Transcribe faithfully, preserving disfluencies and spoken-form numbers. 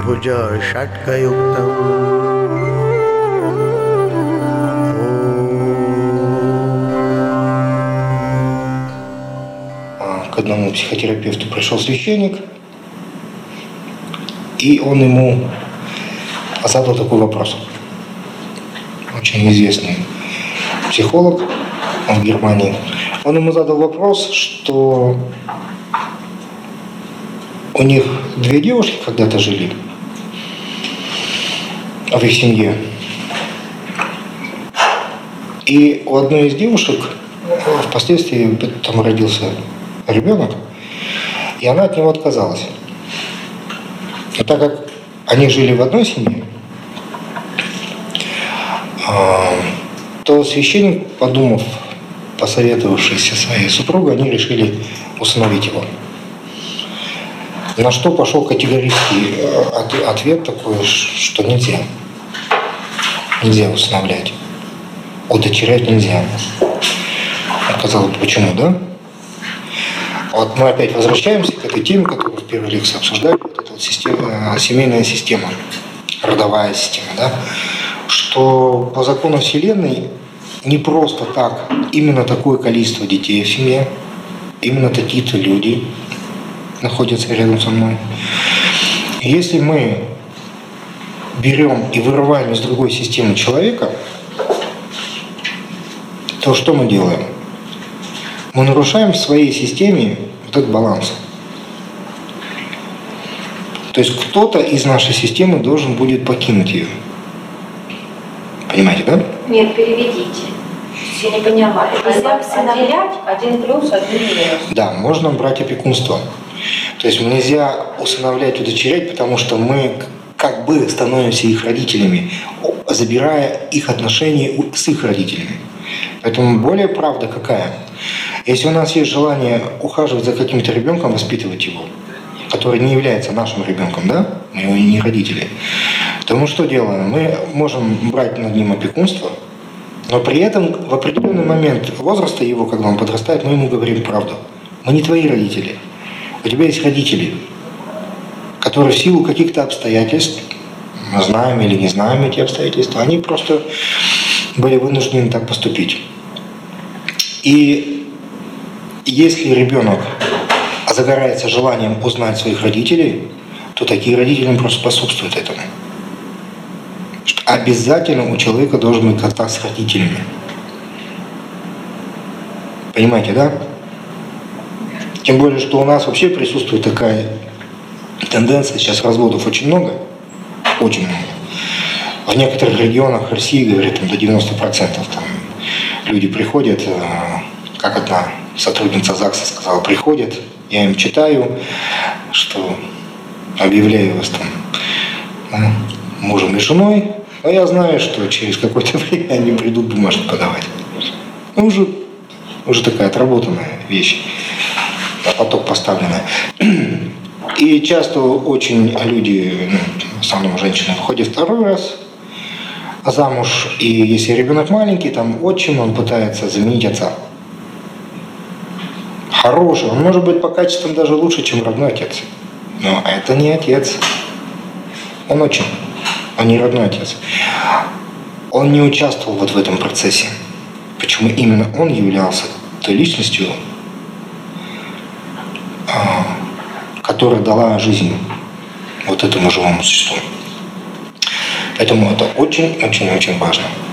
चतुर्भुज षट्कयुक्तम् К одному психотерапевту пришел священник, и он ему задал такой вопрос. Очень известный психолог в Германии. Он ему задал вопрос, что у них две девушки когда-то жили в их семье. И у одной из девушек впоследствии там родился ребенок, и она от него отказалась. Но так как они жили в одной семье, то священник, подумав, посоветовавшись со своей супругой, они решили усыновить его. На что пошел категорический ответ такой, что нельзя. Нельзя усыновлять. Удочерять нельзя. Казалось бы, почему, да? Вот мы опять возвращаемся к этой теме, которую в первой лекции обсуждали, вот эта вот система, семейная система, родовая система, да? Что по закону Вселенной не просто так, именно такое количество детей в семье, именно такие-то люди находятся рядом со мной. И если мы берем и вырываем из другой системы человека, то что мы делаем? Мы нарушаем в своей системе вот этот баланс. То есть кто-то из нашей системы должен будет покинуть ее. Понимаете, да? Нет, переведите. Я не поняла. Нельзя усыновлять? Один плюс, один минус. Да, можно брать опекунство. То есть нельзя усыновлять, удочерять, потому что мы как бы становимся их родителями, забирая их отношения с их родителями. Поэтому более правда какая? Если у нас есть желание ухаживать за каким-то ребенком, воспитывать его, который не является нашим ребенком, да, мы его не родители, то мы что делаем? Мы можем брать над ним опекунство, но при этом в определенный момент возраста его, когда он подрастает, мы ему говорим правду. Мы не твои родители. У тебя есть родители, которые в силу каких-то обстоятельств, мы знаем или не знаем эти обстоятельства, они просто были вынуждены так поступить. И если ребенок загорается желанием узнать своих родителей, то такие родители просто способствуют этому. Что обязательно у человека должен быть контакт с родителями. Понимаете, да? Тем более, что у нас вообще присутствует такая тенденция, сейчас разводов очень много, очень много. В некоторых регионах России, говорят, там до девяноста процентов там люди приходят, как одна сотрудница ЗАГСа сказала, приходят, я им читаю, что объявляю вас там да, мужем и женой, но я знаю, что через какое-то время они придут бумажки подавать. Ну, уже, уже такая отработанная вещь, на поток поставленная. И часто очень люди, ну, в основном женщины, выходят второй раз замуж, и если ребенок маленький, там отчим, он пытается заменить отца. Хороший, он может быть по качествам даже лучше, чем родной отец. Но это не отец. Он отчим, он не родной отец. Он не участвовал вот в этом процессе. Почему именно он являлся той личностью, которая дала жизнь вот этому живому существу. Поэтому это очень-очень-очень важно.